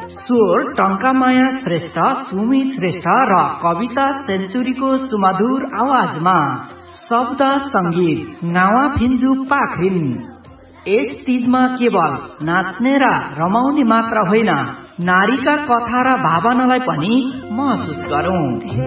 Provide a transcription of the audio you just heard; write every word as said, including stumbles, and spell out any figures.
स्वर टंकामाया श्रेष्ठ, सुमी श्रेष्ठ र कविता सेन्चुरीको सुमधुर आवाजमा शब्द संगीत नावा फिन्जु पाखरिन। यस तीजमा केवल नाच्ने र रमाउने मात्र होइन, नारीका कथा र भावनालाई पनि महसुस गरौं।